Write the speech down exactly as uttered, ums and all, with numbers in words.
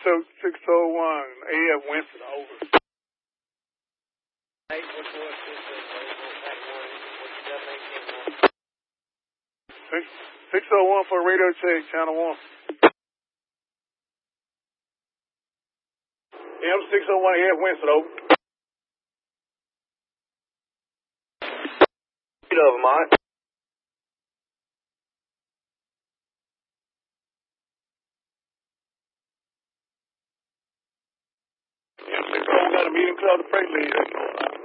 So six oh one, A F Winston, over. Hey, what was this? Six six oh one for radio check, channel one. M six oh one, A F Winston, over. Eight of them, all right. M six oh one got a meeting called the freight lead.